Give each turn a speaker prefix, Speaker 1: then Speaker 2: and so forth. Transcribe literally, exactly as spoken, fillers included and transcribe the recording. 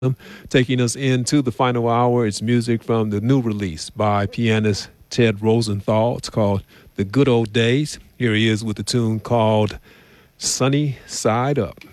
Speaker 1: Taking us into the final hour, it's music from the new release by pianist Ted Rosenthal. It's called The Good Old Days. Here he is with the tune called Sunny Side Up.